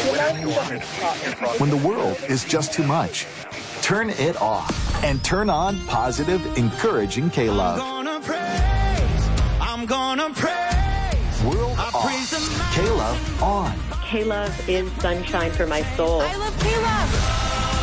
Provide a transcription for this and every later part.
When the world is just too much, turn it off and turn on positive, encouraging K-Love. I'm gonna praise. World off. K-Love on. K-Love is sunshine for my soul. I love K-Love.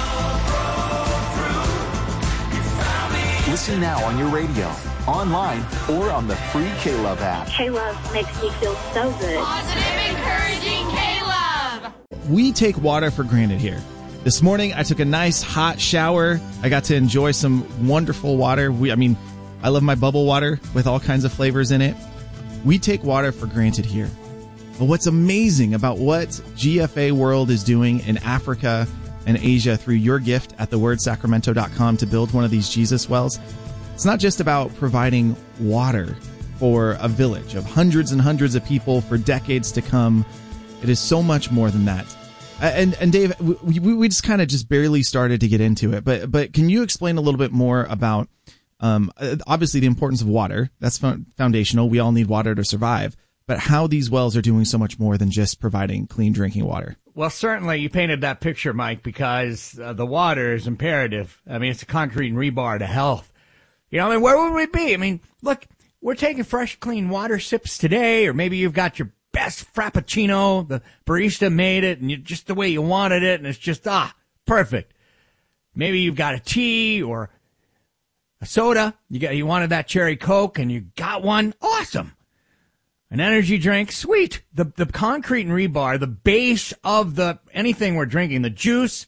Listen now on your radio, online, or on the free K-Love app. K-Love makes me feel so good. Positive, encouraging K-Love. We take water for granted here. This morning, I took a nice hot shower. I got to enjoy some wonderful water. I love my bubble water with all kinds of flavors in it. We take water for granted here. But what's amazing about what GFA World is doing in Africa and Asia through your gift at thewordsacramento.com to build one of these Jesus wells, it's not just about providing water for a village of hundreds and hundreds of people for decades to come. It is so much more than that. And Dave, we just kind of just barely started to get into it, but can you explain a little bit more about obviously the importance of water? That's foundational. We all need water to survive. But how these wells are doing so much more than just providing clean drinking water. Well, certainly you painted that picture, Mike, because the water is imperative. It's a concrete and rebar to health. Where would we be? Look, we're taking fresh, clean water sips today, or maybe you've got your best Frappuccino, the barista made it, and just the way you wanted it, and it's just, perfect. Maybe you've got a tea or a soda. You wanted that cherry Coke, and you got one. Awesome. An energy drink, sweet. The concrete and rebar, the base of anything we're drinking, the juice,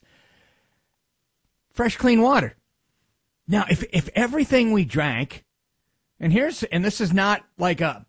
fresh, clean water. Now, if everything we drank, and this is not like I'm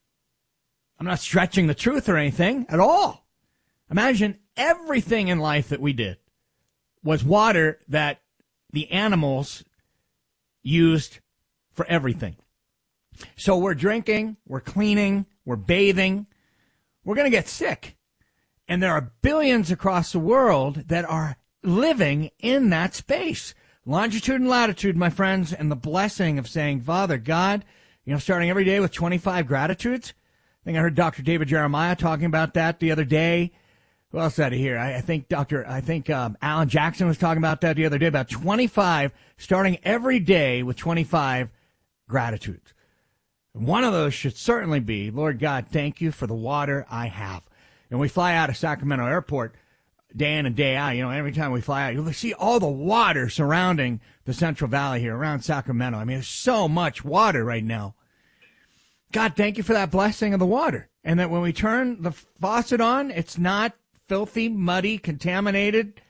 not stretching the truth or anything at all. Imagine everything in life that we did was water that the animals used for everything. So we're drinking, we're cleaning, we're bathing, we're going to get sick. And there are billions across the world that are living in that space. Longitude and latitude, my friends, and the blessing of saying, Father God, starting every day with 25 gratitudes. I think I heard Dr. David Jeremiah talking about that the other day. Who else out of here? I think Alan Jackson was talking about that the other day, about 25, starting every day with 25 gratitudes. One of those should certainly be, Lord God, thank you for the water I have. And we fly out of Sacramento Airport day in and day out. Every time we fly out, you'll see all the water surrounding the Central Valley here around Sacramento. There's so much water right now. God, thank you for that blessing of the water. And that when we turn the faucet on, it's not filthy, muddy, contaminated,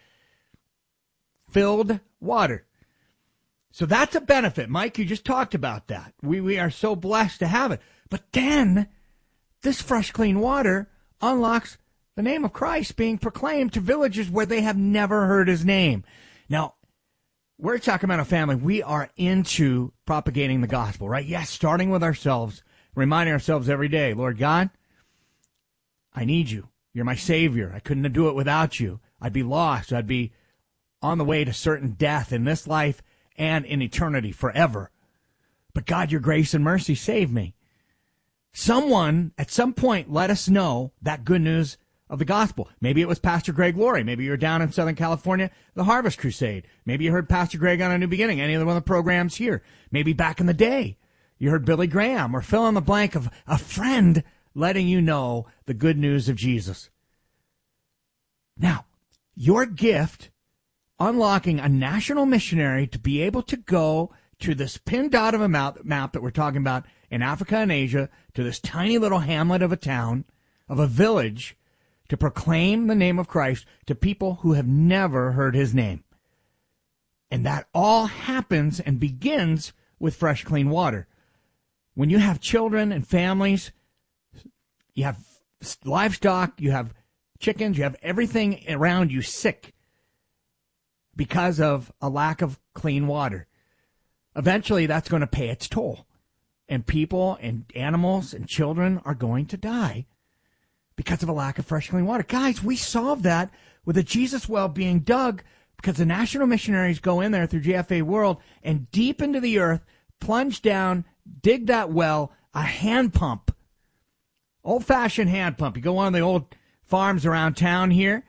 filled water. So that's a benefit. Mike, you just talked about that. We are so blessed to have it. But then this fresh, clean water unlocks the name of Christ being proclaimed to villages where they have never heard his name. Now, we're at Sacramento Family. We are into propagating the gospel, right? Yes, starting with ourselves, reminding ourselves every day, Lord God, I need you. You're my Savior. I couldn't do it without you. I'd be lost. I'd be on the way to certain death in this life and in eternity forever. But God, your grace and mercy saved me. Someone at some point let us know that good news of the gospel. Maybe it was Pastor Greg Laurie. Maybe you're down in Southern California, the Harvest Crusade. Maybe you heard Pastor Greg on A New Beginning, any of one of the programs here. Maybe back in the day, you heard Billy Graham, or fill in the blank of a friend letting you know the good news of Jesus. Now, your gift, unlocking a national missionary to be able to go to this pin dot of a map that we're talking about in Africa and Asia, to this tiny little hamlet of a town, of a village, to proclaim the name of Christ to people who have never heard his name. And that all happens and begins with fresh, clean water. When you have children and families, you have livestock, you have chickens, you have everything around you sick because of a lack of clean water. Eventually, that's going to pay its toll. And people and animals and children are going to die because of a lack of fresh, clean water. Guys, we solved that with a Jesus well being dug because the national missionaries go in there through GFA World and deep into the earth, plunge down, dig that well, a hand pump, old-fashioned hand pump. You go on the old farms around town here,